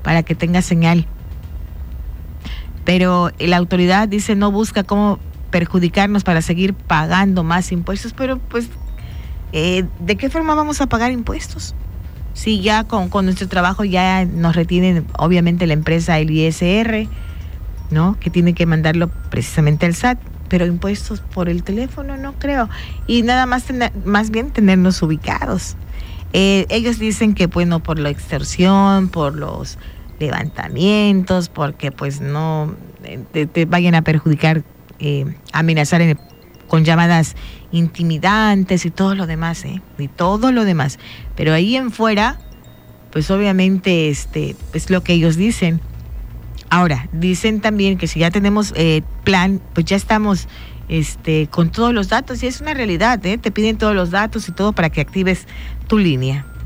para que tenga señal. Pero la autoridad dice no busca cómo perjudicarnos para seguir pagando más impuestos, pero pues ¿de qué forma vamos a pagar impuestos? Si ya con nuestro trabajo ya nos retienen obviamente la empresa, el ISR, ¿no? Que tiene que mandarlo precisamente al SAT, pero impuestos por el teléfono no creo. Y nada más, más bien tenernos ubicados. Ellos dicen que bueno, por la extorsión, por los levantamientos, porque pues no te vayan a perjudicar, amenazar con llamadas intimidantes y todo lo demás, y todo lo demás. Pero ahí en fuera, pues obviamente es lo que ellos dicen. Ahora, dicen también que si ya tenemos plan, pues ya estamos con todos los datos, y es una realidad, te piden todos los datos y todo para que actives tu línea.